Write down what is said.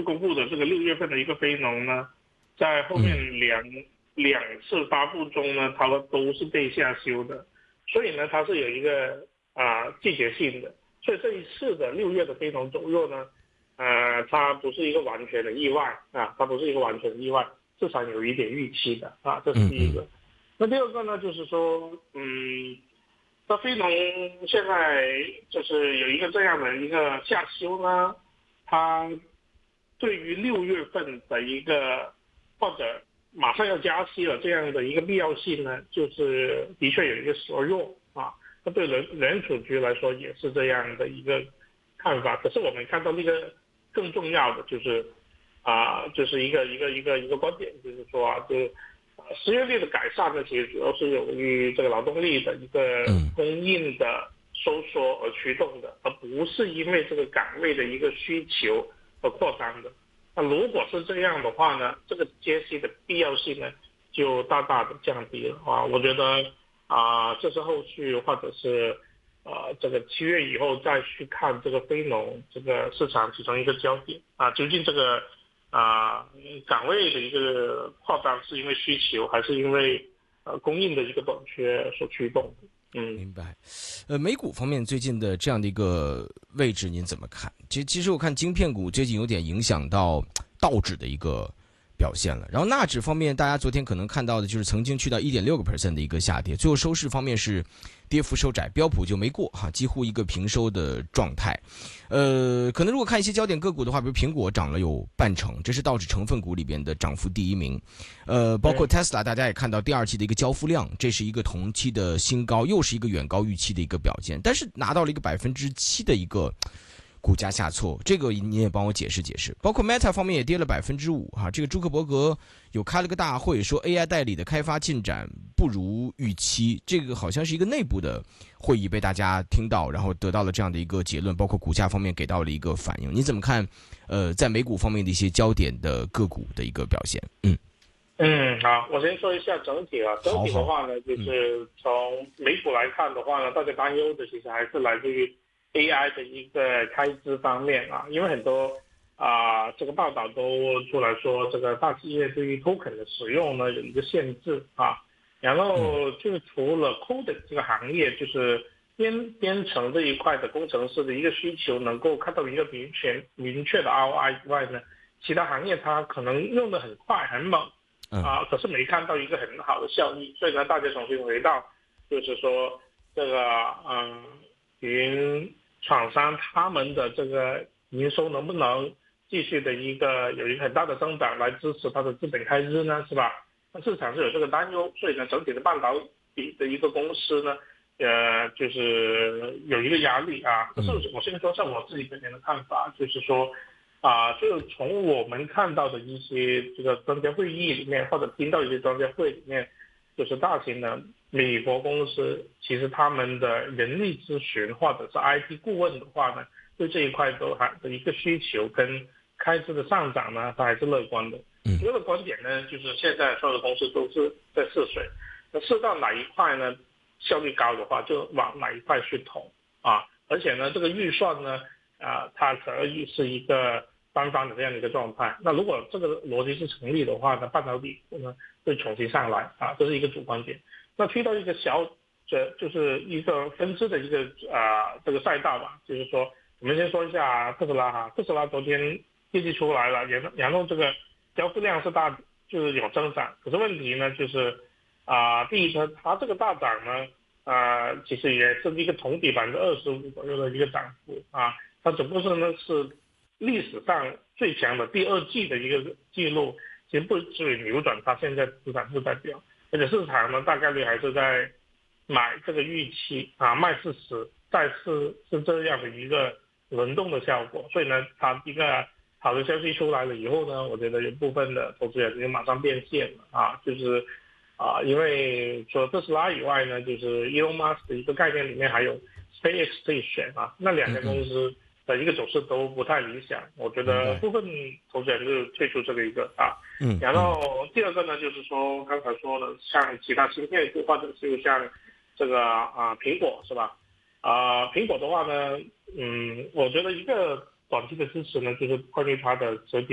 公布的这个6月份的一个非农呢，在后面两次发布中呢，它都是被下修的，所以呢，它是有一个季节性的，所以这一次的6月的非农走弱呢，它不是一个完全的意外啊，它不是一个完全的意外，市场有一点预期的啊，这是第一个。那第二个呢，就是说，那非农现在就是有一个这样的一个下修呢，它对于6月份的一个或者马上要加息了这样的一个必要性呢，就是的确有一个削弱啊。那对联储局来说也是这样的一个看法。可是我们看到那个更重要的就是就是一个观点，就是说就是失业率的改善呢，其实主要是由于这个劳动力的一个供应的收缩而驱动的，而不是因为这个岗位的一个需求而扩张的。那如果是这样的话呢，这个加息的必要性呢就大大的降低了啊。我觉得这是后续或者是这个7月以后再去看这个非农这个市场其中一个焦点啊，究竟这个岗位的一个扩张是因为需求，还是因为供应的一个短缺所驱动的？ 明白。美股方面最近的这样的一个位置您怎么看？其实我看晶片股最近有点影响到道指的一个表现了。然后纳指方面，大家昨天可能看到的就是曾经去到 1.6% 的一个下跌，最后收市方面是跌幅收窄，标普就没过哈，几乎一个平收的状态。可能如果看一些焦点个股的话，比如苹果涨了有半成，这是道指成分股里边的涨幅第一名。包括 Tesla， 大家也看到第二季的一个交付量，这是一个同期的新高，又是一个远高预期的一个表现，但是拿到了一个7%的一个股价下挫，这个你也帮我解释解释。包括 Meta 方面也跌了5%哈，这个朱克伯格有开了个大会，说 AI 代理的开发进展不如预期，这个好像是一个内部的会议被大家听到，然后得到了这样的一个结论，包括股价方面给到了一个反应。你怎么看？在美股方面的一些焦点的个股的一个表现？ 好，我先说一下整体啊。整体的话呢，就是从美股来看的话呢，大家担忧的其实还是来自于 AI 的一个开支方面啊，因为很多这个报道都出来说，这个大企业对于 token 的使用呢有一个限制啊，然后就是除了 coding 这个行业，就是编程这一块的工程师的一个需求能够看到一个明确的 ROI 以外呢，其他行业它可能用的很快很猛可是没看到一个很好的效益，所以呢，大家重新回到就是说这个云厂商他们的这个营收能不能继续的有一个很大的增长来支持它的资本开支呢，是吧？那市场是有这个担忧，所以呢，整体的半导体的一个公司呢，就是有一个压力啊。可是我先说上我自己本人的看法，就是说就是从我们看到的一些这个专家会议里面，或者听到一些专家会里面，就是大型的美国公司，其实他们的人力咨询或者是 IT 顾问的话呢，对这一块都还的一个需求跟开支的上涨呢，它还是乐观的。主要的观点呢，就是现在所有的公司都是在试水，那试到哪一块呢效率高的话，就往哪一块去投而且呢，这个预算呢，它可以是一个单方的这样的一个状态。那如果这个逻辑是成立的话呢，半导体呢会重新上来这是一个主观点。那推到一个就是一个分支的一个这个赛道吧，就是说我们先说一下特斯拉特斯拉昨天业绩出来了，然后这个交付量是就是有增长，可是问题呢就是第一它这个大涨呢其实也是一个同比25%左右的一个涨幅它只不过是历史上最强的第二季的一个记录，其实不至于扭转它现在资产负债表，而且市场呢大概率还是在买这个预期卖是死，再是这样的一个轮动的效果。所以呢，它一个好的消息出来了以后呢，我觉得有部分的投资人就马上变现了就是因为除了特斯拉以外呢，就是 Elon Musk 的一个概念里面还有 SpaceX 这一选那两家公司的一个走势都不太理想，我觉得部分投资人就退出这个一个然后第二个呢，就是说刚才说的像其他芯片股或者是像这个苹果是吧？苹果的话呢，我觉得一个短期的支持呢，就是关于它的折叠